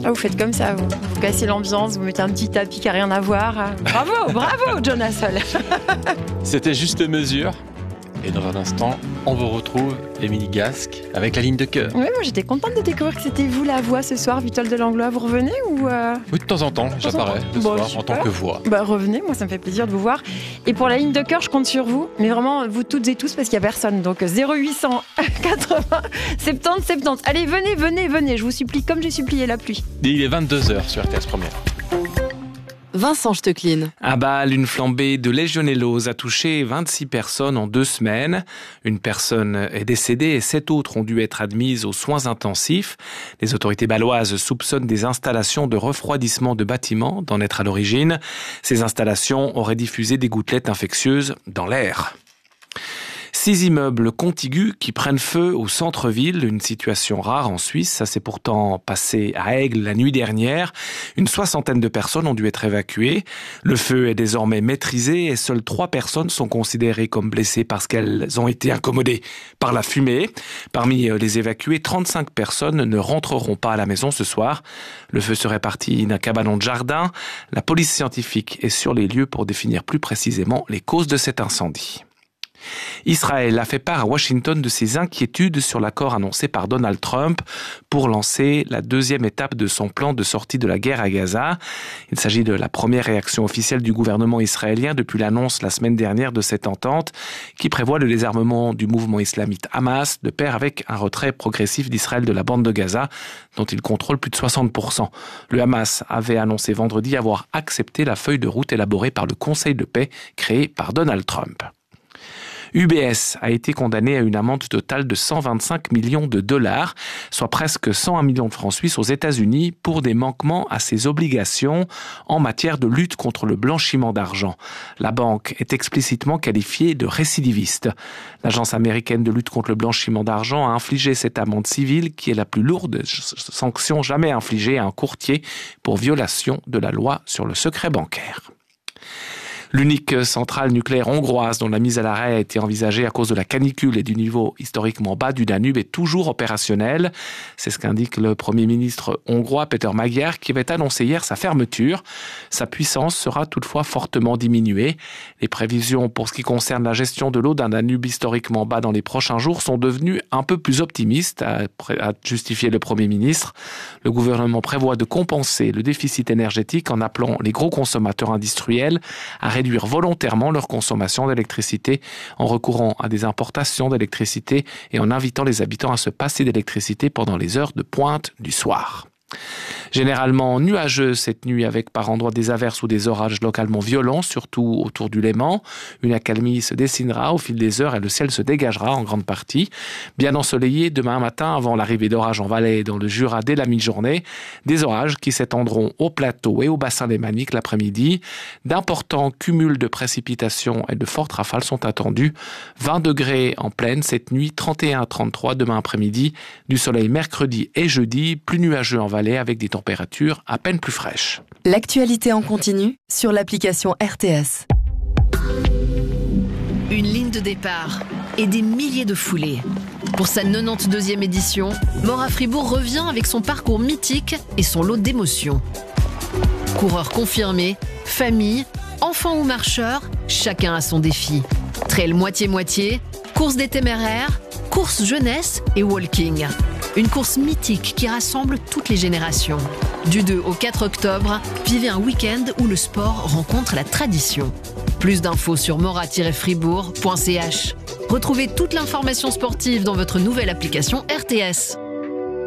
Là, vous faites comme ça, vous cassez l'ambiance, vous mettez un petit tapis qui n'a rien à voir. Bravo, Jonas Hall. C'était Juste Mesure. Et dans un instant, on vous retrouve Émilie Gasque avec la ligne de cœur. Oui, moi j'étais contente de découvrir que c'était vous la voix ce soir, Vitol de Langlois. Vous revenez ou Oui, de temps en temps, j'apparais le soir en tant que voix. Revenez, moi ça me fait plaisir de vous voir. Et pour la ligne de cœur, je compte sur vous, mais vraiment vous toutes et tous parce qu'il n'y a personne. Donc 0800 80 70 70. Allez, venez, je vous supplie comme j'ai supplié la pluie. Il est 22h sur RTS Première. Vincent Stecklin. À Bâle, une flambée de légionellose a touché 26 personnes en 2 semaines. Une personne est décédée et 7 autres ont dû être admises aux soins intensifs. Les autorités bâloises soupçonnent des installations de refroidissement de bâtiments d'en être à l'origine. Ces installations auraient diffusé des gouttelettes infectieuses dans l'air. 6 immeubles contigus qui prennent feu au centre-ville, une situation rare en Suisse. Ça s'est pourtant passé à Aigle la nuit dernière. Une 60aine de personnes ont dû être évacuées. Le feu est désormais maîtrisé et seules 3 personnes sont considérées comme blessées parce qu'elles ont été incommodées par la fumée. Parmi les évacués, 35 personnes ne rentreront pas à la maison ce soir. Le feu serait parti d'un cabanon de jardin. La police scientifique est sur les lieux pour définir plus précisément les causes de cet incendie. Israël a fait part à Washington de ses inquiétudes sur l'accord annoncé par Donald Trump pour lancer la 2e étape de son plan de sortie de la guerre à Gaza. Il s'agit de la première réaction officielle du gouvernement israélien depuis l'annonce la semaine dernière de cette entente qui prévoit le désarmement du mouvement islamiste Hamas de pair avec un retrait progressif d'Israël de la bande de Gaza dont il contrôle plus de 60%. Le Hamas avait annoncé vendredi avoir accepté la feuille de route élaborée par le Conseil de paix créé par Donald Trump. UBS a été condamné à une amende totale de 125 millions de dollars, soit presque 101 millions de francs suisses aux États-Unis pour des manquements à ses obligations en matière de lutte contre le blanchiment d'argent. La banque est explicitement qualifiée de récidiviste. L'agence américaine de lutte contre le blanchiment d'argent a infligé cette amende civile qui est la plus lourde sanction jamais infligée à un courtier pour violation de la loi sur le secret bancaire. L'unique centrale nucléaire hongroise dont la mise à l'arrêt a été envisagée à cause de la canicule et du niveau historiquement bas du Danube est toujours opérationnelle. C'est ce qu'indique le Premier ministre hongrois Péter Magyar qui avait annoncé hier sa fermeture. Sa puissance sera toutefois fortement diminuée. Les prévisions pour ce qui concerne la gestion de l'eau d'un Danube historiquement bas dans les prochains jours sont devenues un peu plus optimistes, a justifié le Premier ministre. Le gouvernement prévoit de compenser le déficit énergétique en appelant les gros consommateurs industriels à réduire volontairement leur consommation d'électricité en recourant à des importations d'électricité et en invitant les habitants à se passer d'électricité pendant les heures de pointe du soir. Généralement nuageux cette nuit avec par endroits des averses ou des orages localement violents, surtout autour du Léman. Une accalmie se dessinera au fil des heures et le ciel se dégagera en grande partie. Bien ensoleillé demain matin avant l'arrivée d'orages en Valais et dans le Jura dès la mi-journée. Des orages qui s'étendront au plateau et au bassin lémanique l'après-midi. D'importants cumuls de précipitations et de fortes rafales sont attendus. 20 degrés en plaine cette nuit, 31 à 33 demain après-midi. Du soleil mercredi et jeudi, plus nuageux en Valais avec des températures à peine plus fraîches. L'actualité en continu sur l'application RTS. Une ligne de départ et des milliers de foulées. Pour sa 92e édition, Mora Fribourg revient avec son parcours mythique et son lot d'émotions. Coureurs confirmés, familles, enfants ou marcheurs, chacun a son défi. Trail moitié-moitié, course des téméraires, course jeunesse et walking. Une course mythique qui rassemble toutes les générations. Du 2 au 4 octobre, vivez un week-end où le sport rencontre la tradition. Plus d'infos sur mora-fribourg.ch. Retrouvez toute l'information sportive dans votre nouvelle application RTS.